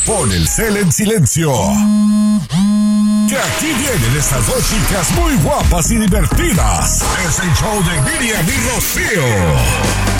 Pon el cel en silencio. Que aquí vienen estas dos chicas muy guapas y divertidas. Es el show de Miriam y Rocío.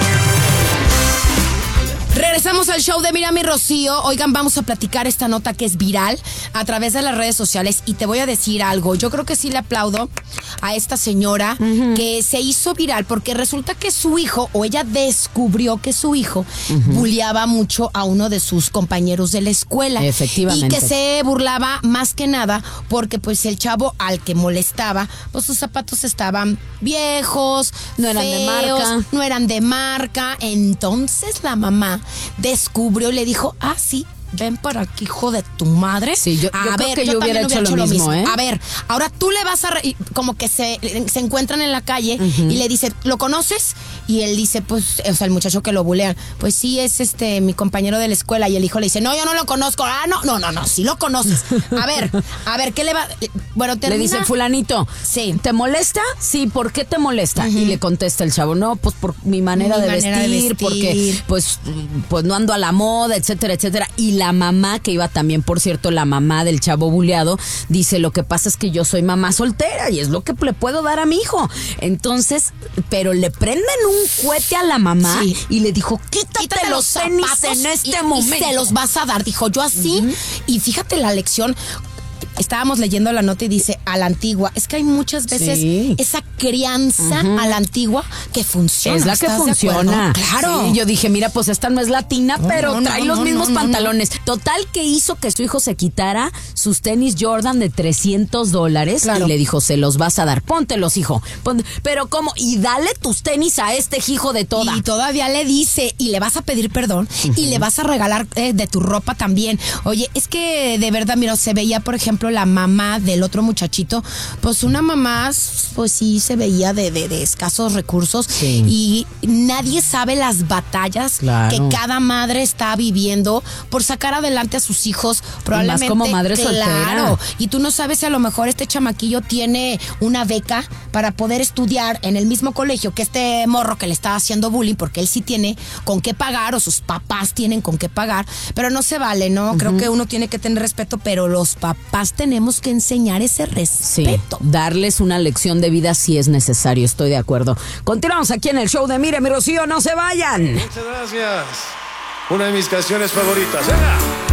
Regresamos al show de Miriam y Rocío. Oigan, vamos a platicar esta nota que es viral a través de las redes sociales. Y te voy a decir algo. Yo creo que sí le aplaudo a esta señora que se hizo viral porque resulta que su hijo, o ella descubrió que su hijo bulleaba mucho a uno de sus compañeros de la escuela. Efectivamente. Y que se burlaba más que nada porque pues el chavo al que molestaba, pues sus zapatos estaban viejos, no eran feos, de marca. no eran de marca. Entonces la mamá descubrió y le dijo, sí, ven para aquí, hijo de tu madre. Sí, yo creo que yo hubiera hecho lo mismo, ¿eh? A ver, ahora tú le vas a... como que se encuentran en la calle y le dice, ¿lo conoces? Y él dice, pues, o sea, el muchacho que lo bulean, pues sí, es mi compañero de la escuela. Y el hijo le dice, no, yo no lo conozco. No, sí lo conoces. A ver, ¿qué le va...? Bueno, termina... Le dice, fulanito, sí, ¿te molesta? Sí, ¿por qué te molesta? Y le contesta el chavo, no, pues por mi manera de vestir, porque pues no ando a la moda, etcétera, etcétera. Y la mamá, que iba también, por cierto, la mamá del chavo buleado, dice, lo que pasa es que yo soy mamá soltera y es lo que le puedo dar a mi hijo. Entonces, pero le prenden un cohete a la mamá y le dijo, quítate los tenis en este momento. Y se los vas a dar, dijo, yo así. Y fíjate la lección. Estábamos leyendo la nota y dice, a la antigua. Es que hay muchas veces esa crianza a la antigua que funciona. Es la que funciona. Claro. Sí, yo dije, mira, pues esta no es latina, pero trae los mismos pantalones. Total, que hizo que su hijo se quitara sus tenis Jordan de $300. Claro. Y le dijo, se los vas a dar. Póntelos, hijo. Pero ¿cómo? Y dale tus tenis a este hijo de toda. Y todavía le dice, y le vas a pedir perdón, y le vas a regalar de tu ropa también. Oye, es que de verdad, mira, se veía, por ejemplo, la mamá del otro muchachito, pues una mamá, pues sí se veía de escasos recursos y nadie sabe las batallas que cada madre está viviendo por sacar adelante a sus hijos, probablemente. Y más como madre soltera. Y tú no sabes si a lo mejor este chamaquillo tiene una beca para poder estudiar en el mismo colegio que este morro que le está haciendo bullying, porque él sí tiene con qué pagar, o sus papás tienen con qué pagar, pero no se vale, ¿no? Creo que uno tiene que tener respeto, pero los papás tenemos que enseñar ese respeto. Sí, darles una lección de vida si es necesario, estoy de acuerdo. Continuamos aquí en el show de Miriam y Rocío, no se vayan. Muchas gracias. Una de mis canciones favoritas. ¡Venga!